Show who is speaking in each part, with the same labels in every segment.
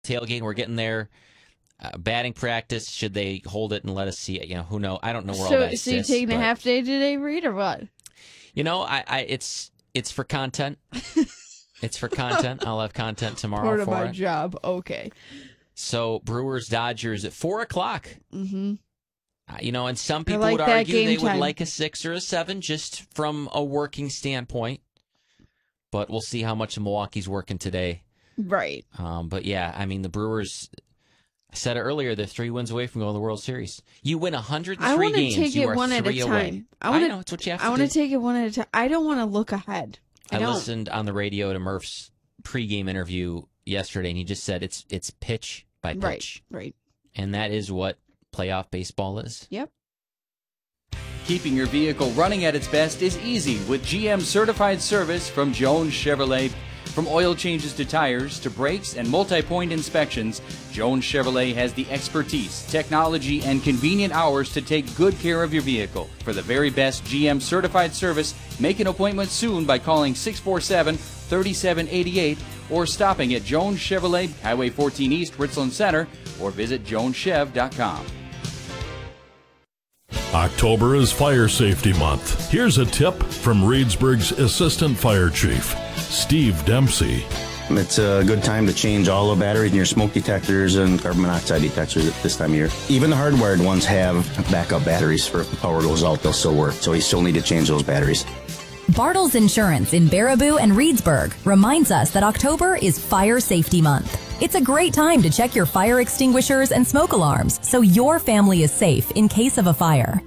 Speaker 1: tailgating. We're getting there. Batting practice. Should they hold it and let us see it? Who knows? I don't know where all that sits.
Speaker 2: So you taking a half day today, Reed, or what?
Speaker 1: It's for content. It's for content. I'll have content tomorrow
Speaker 2: Part of
Speaker 1: for
Speaker 2: my
Speaker 1: it.
Speaker 2: job. Okay.
Speaker 1: So Brewers Dodgers at 4:00.
Speaker 2: Mm-hmm.
Speaker 1: And some people
Speaker 2: like
Speaker 1: would
Speaker 2: that
Speaker 1: argue
Speaker 2: game
Speaker 1: they
Speaker 2: time.
Speaker 1: would like a 6 or a 7 just from a working standpoint. But we'll see how much Milwaukee's working today.
Speaker 2: Right.
Speaker 1: But yeah, the Brewers, I said it earlier, they're 3 wins away from going to the World Series. You win 103 games, you are 3 away. I know, it's what you have to do.
Speaker 2: I want to take it one at a time. I don't want to look ahead.
Speaker 1: I listened on the radio to Murph's pregame interview yesterday, and he just said it's pitch by pitch.
Speaker 2: Right.
Speaker 1: And that is what playoff baseball is.
Speaker 2: Yep.
Speaker 3: Keeping your vehicle running at its best is easy with GM certified service from Jones Chevrolet. From oil changes to tires to brakes and multi-point inspections, Jones Chevrolet has the expertise, technology, and convenient hours to take good care of your vehicle. For the very best GM certified service, make an appointment soon by calling 647-3788 or stopping at Jones Chevrolet, Highway 14 East, Richland Center, or visit joneschev.com.
Speaker 4: October is Fire Safety Month. Here's a tip from Reedsburg's Assistant Fire Chief, Steve Dempsey.
Speaker 5: It's a good time to change all the batteries in your smoke detectors and carbon monoxide detectors at this time of year. Even the hardwired ones have backup batteries for if the power goes out, they'll still work. So you still need to change those batteries.
Speaker 6: Bartles Insurance in Baraboo and Reedsburg reminds us that October is Fire Safety Month. It's a great time to check your fire extinguishers and smoke alarms so your family is safe in case of a fire.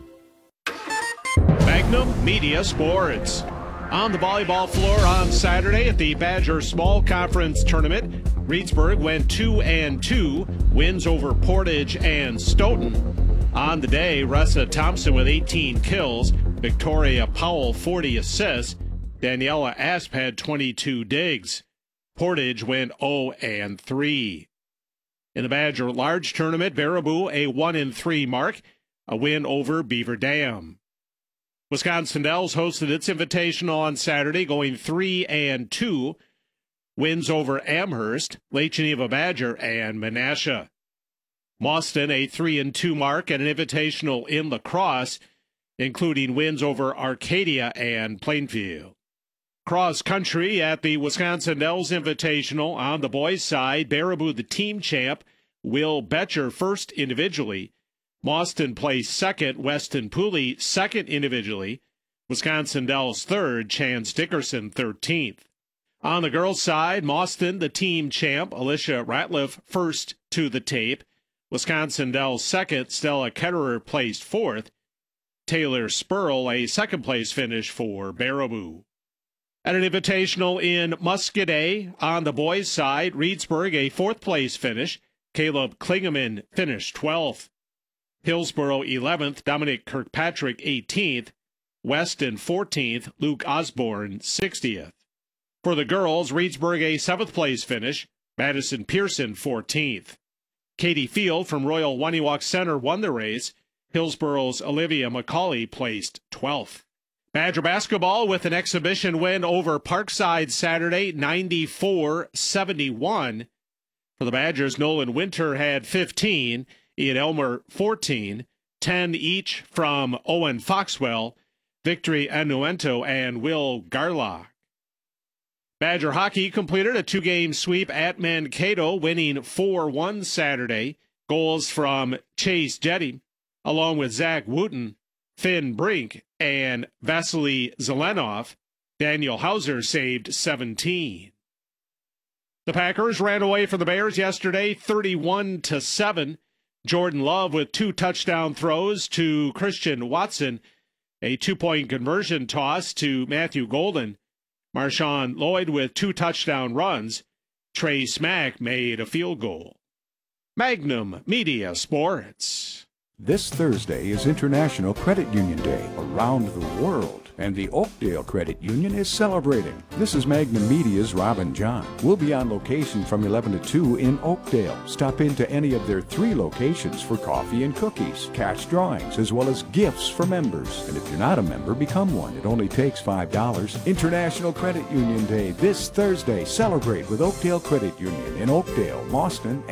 Speaker 7: Magnum Media Sports. On the volleyball floor on Saturday at the Badger Small Conference Tournament, Reedsburg went 2-2, wins over Portage and Stoughton. On the day, Ressa Thompson with 18 kills, Victoria Powell 40 assists, Daniela Asp had 22 digs. Portage went 0-3. In the Badger Large Tournament, Baraboo a 1-3 mark, a win over Beaver Dam. Wisconsin Dells hosted its Invitational on Saturday, going 3-2, wins over Amherst, Lake Geneva Badger, and Menasha. Mauston a 3-2 mark and an Invitational in lacrosse, including wins over Arcadia and Plainfield. Cross country at the Wisconsin Dells Invitational on the boys' side, Baraboo the team champ, Will Betcher first individually. Mauston placed second, Weston Pooley second individually. Wisconsin Dells third, Chance Dickerson 13th. On the girls' side, Mauston the team champ, Alicia Ratliff first to the tape. Wisconsin Dells second, Stella Ketterer placed fourth. Taylor Spurl a second-place finish for Baraboo. At an Invitational in Muscadet on the boys' side, Reedsburg a fourth-place finish. Caleb Klingeman finished 12th. Hillsboro 11th, Dominic Kirkpatrick 18th. Weston 14th, Luke Osborne 60th. For the girls, Reedsburg a seventh-place finish. Madison Pearson 14th. Katie Field from Royal Waniwak Center won the race. Hillsboro's Olivia McCauley placed 12th. Badger basketball with an exhibition win over Parkside Saturday, 94-71. For the Badgers, Nolan Winter had 15, Ian Elmer 14, 10 each from Owen Foxwell, Victory Anuento, and Will Garlock. Badger hockey completed a two-game sweep at Mankato, winning 4-1 Saturday. Goals from Chase Jetty, along with Zach Wooten, Finn Brink, and Vasily Zelenov. Daniel Hauser saved 17. The Packers ran away from the Bears yesterday, 31-7. Jordan Love with 2 touchdown throws to Christian Watson, a 2-point conversion toss to Matthew Golden. Marshawn Lloyd with 2 touchdown runs. Trey Smack made a field goal. Magnum Media Sports.
Speaker 8: This Thursday is International Credit Union Day around the world, and the Oakdale Credit Union is celebrating. This is Magnum Media's Robin John. We'll be on location from 11 to 2 in Oakdale. Stop into any of their 3 locations for coffee and cookies, cash drawings, as well as gifts for members. And if you're not a member, become one. It only takes $5. International Credit Union Day this Thursday. Celebrate with Oakdale Credit Union in Oakdale, Boston,